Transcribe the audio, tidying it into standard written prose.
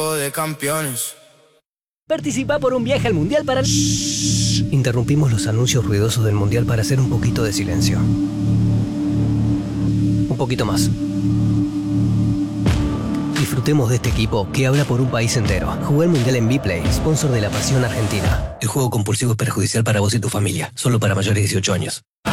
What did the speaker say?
de campeones. Participa por un viaje al Mundial para... Interrumpimos los anuncios ruidosos del Mundial para hacer un poquito de silencio. Un poquito más. Disfrutemos de este equipo que habla por un país entero. Jugué el Mundial en Vplay, sponsor de la Pasión Argentina. El juego compulsivo es perjudicial para vos y tu familia. Solo para mayores de 18 años.